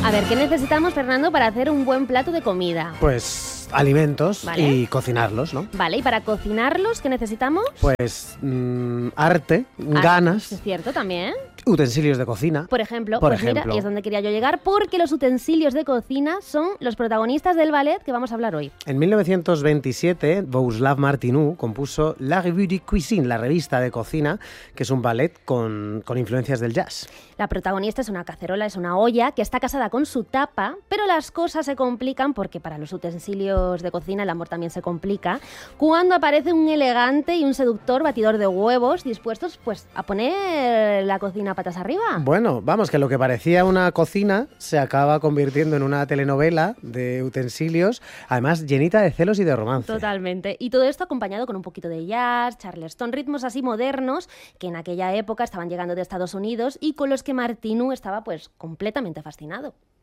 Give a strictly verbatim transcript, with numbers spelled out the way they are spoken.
A ver, ¿qué necesitamos, Fernando, para hacer un buen plato de comida? Pues alimentos, Vale. y cocinarlos, ¿no? Vale, ¿y para cocinarlos qué necesitamos? Pues mmm, arte, Ah, ganas, es cierto, también. utensilios de cocina. Por ejemplo, Por pues ejemplo. mira, y es donde quería yo llegar, porque los utensilios de cocina son los protagonistas del ballet que vamos a hablar hoy. En mil novecientos veintisiete, Bohuslav Martinů compuso La Revue de Cuisine, la revista de cocina, que es un ballet con, con influencias del jazz. La protagonista es una cacerola, es una olla que está casada con su tapa, pero las cosas se complican porque para los utensilios de cocina el amor también se complica cuando aparece un elegante y un seductor batidor de huevos dispuestos pues a poner la cocina patas arriba. Bueno, vamos, que lo que parecía una cocina se acaba convirtiendo en una telenovela de utensilios, además llenita de celos y de romance. Totalmente. Y todo esto acompañado con un poquito de jazz, charleston, ritmos así modernos que en aquella época estaban llegando de Estados Unidos y con los que Martinů estaba pues completamente fascinado.